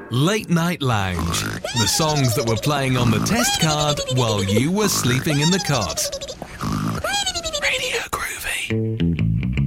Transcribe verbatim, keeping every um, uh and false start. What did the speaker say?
Late Night Lounge. The songs that were playing on the test card while you were sleeping in the cot.